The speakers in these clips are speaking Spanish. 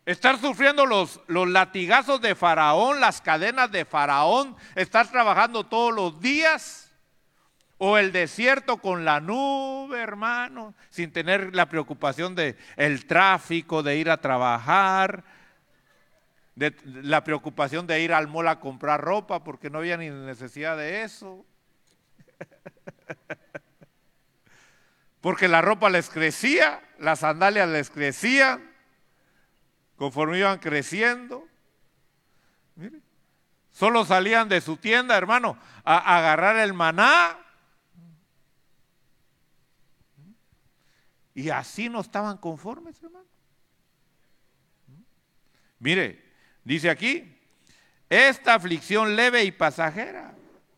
estar sufriendo los latigazos de Faraón, las cadenas de Faraón, estar trabajando todos los días, o el desierto con la nube, hermano, sin tener la preocupación de el tráfico, de ir a trabajar, de la preocupación de ir al mall a comprar ropa porque no había ni necesidad de eso. Porque la ropa les crecía, las sandalias les crecían conforme iban creciendo. Mire, solo salían de su tienda, hermano, a agarrar el maná. Y así no estaban conformes, hermano. Mire, dice aquí, esta aflicción leve y pasajera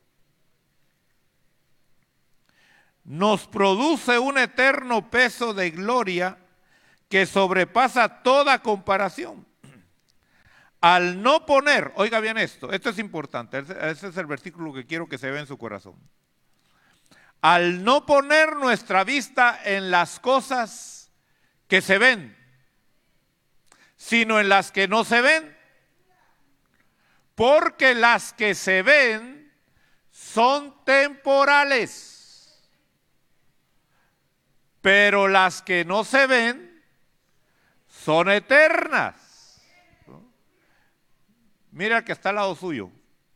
nos produce un eterno peso de gloria que sobrepasa toda comparación. Al no poner, oiga bien esto es importante, ese es el versículo que quiero que se vea en su corazón. Al no poner nuestra vista en las cosas que se ven, sino en las que no se ven, porque las que se ven son temporales, pero las que no se ven son eternas. Mira el que está al lado suyo.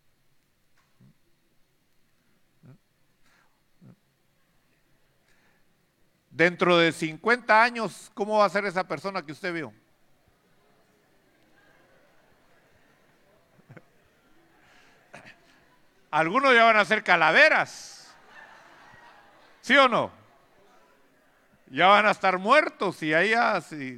Dentro de 50 años, ¿cómo va a ser esa persona que usted vio? Algunos ya van a ser calaveras, ¿sí o no? Ya van a estar muertos y ahí así.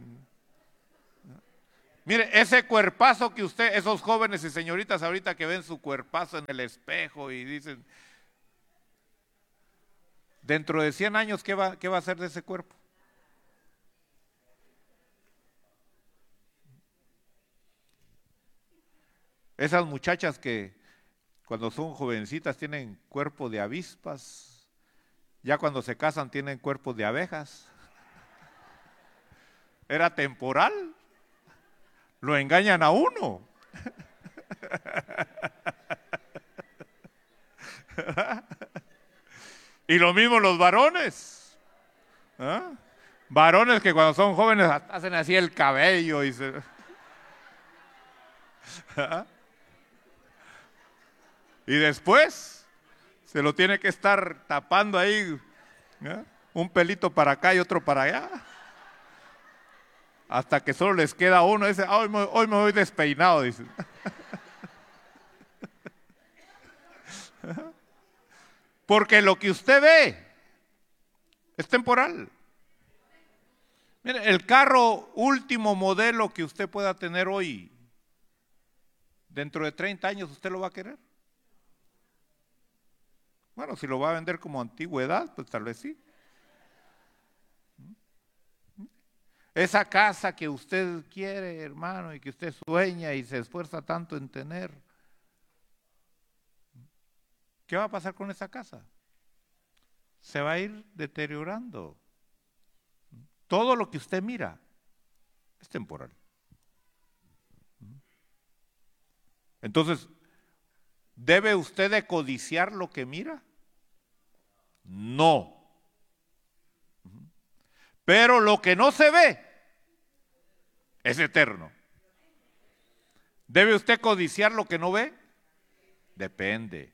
Mire, ese cuerpazo que usted, esos jóvenes y señoritas ahorita que ven su cuerpazo en el espejo y dicen, dentro de 100 años, ¿qué va a hacer de ese cuerpo? Esas muchachas que cuando son jovencitas tienen cuerpo de avispas, ya cuando se casan tienen cuerpo de abejas. Era temporal, lo engañan a uno. Y lo mismo los varones. ¿Ah? Varones que cuando son jóvenes hacen así el cabello y se... ¿Ah? Y después se lo tiene que estar tapando ahí, ¿eh? Un pelito para acá y otro para allá. Hasta que solo les queda uno. Dice, hoy me voy despeinado, dice. Porque lo que usted ve es temporal. Mire, el carro último modelo que usted pueda tener hoy, dentro de 30 años, ¿usted lo va a querer? Bueno, si lo va a vender como antigüedad, pues tal vez sí. Esa casa que usted quiere, hermano, y que usted sueña y se esfuerza tanto en tener, ¿qué va a pasar con esa casa? Se va a ir deteriorando. Todo lo que usted mira es temporal. Entonces, ¿debe usted de codiciar lo que mira? No. Pero lo que no se ve es eterno. ¿Debe usted codiciar lo que no ve? Depende.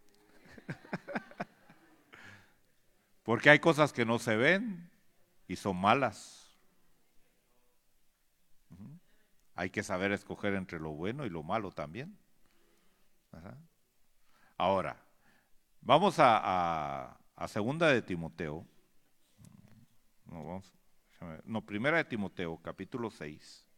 Porque hay cosas que no se ven y son malas. Hay que saber escoger entre lo bueno y lo malo también. Ahora, vamos a segunda de Timoteo. Primera de Timoteo, capítulo 6.